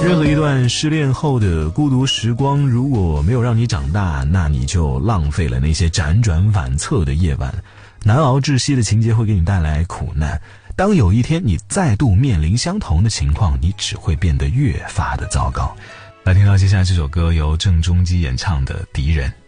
任何一段失恋后的孤独时光，如果没有让你长大，那你就浪费了那些辗转反侧的夜晚。难熬窒息的情节会给你带来苦难，当有一天你再度面临相同的情况，你只会变得越发的糟糕。来听到接下来这首歌，由郑中基演唱的《敌人》。